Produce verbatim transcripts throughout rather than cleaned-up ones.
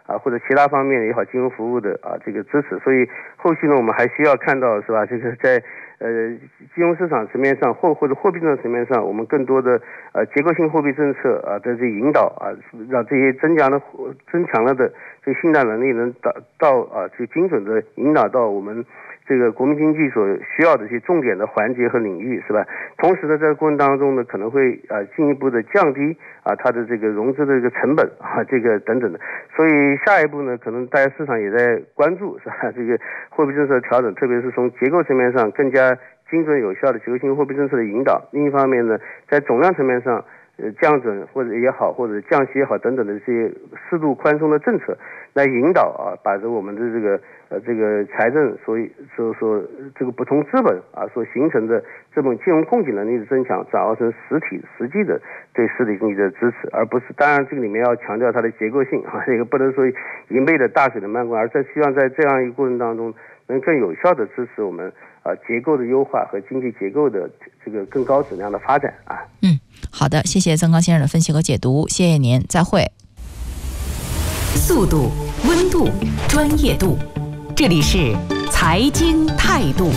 啊，或者其他方面也好，金融服务的啊这个支持。所以后续呢，我们还需要看到是吧？这个在呃金融市场层面上，或或者货币政策层面上，我们更多的呃结构性货币政策啊的这引导啊，让这些增强了增强了的这个信贷能力能到到啊这个精准的引导到我们这个国民经济所需要的一些重点的环节和领域，是吧？同时呢，在这个过程当中呢，可能会啊进一步的降低啊它的这个融资的这个成本啊这个等等的。所以下一步呢，可能大家市场也在关注，是吧？这个货币政策调整，特别是从结构层面上更加精准有效的结构性货币政策的引导。另一方面呢，在总量层面上，呃降准或者也好，或者降息也好等等的这些适度宽松的政策，来引导啊，把着我们的这个呃这个财政所所所这个不同资本啊所形成的这种金融供给能力的增强，转化成实体实际的对实体经济的支持，而不是当然这个里面要强调它的结构性啊，这个不能说一昧的大水的漫灌，而在希望在这样一个过程当中，能更有效的支持我们啊结构的优化和经济结构的这个更高质量的发展啊。 嗯，好的，谢谢曾刚先生的分析和解读，谢谢您，再会。 速度、温度、专业度，这里是财经态度。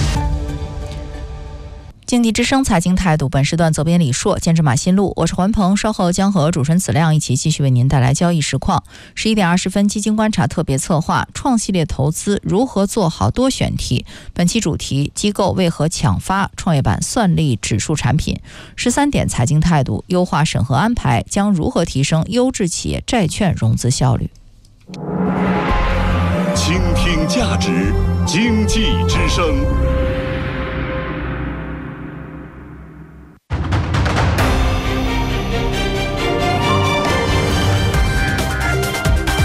经济之声财经态度，本时段责编李硕，监制马新路，我是环鹏，稍后将和主持人子亮一起继续为您带来交易实况。十一点二十分，基金观察特别策划创系列投资如何做好多选题，本期主题：机构为何抢发创业板算力指数产品。十三点财经态度，优化审核安排将如何提升优质企业债券融资效率。 倾听价值，经济之声。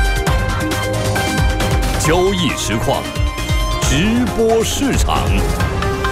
交易实况，直播市场。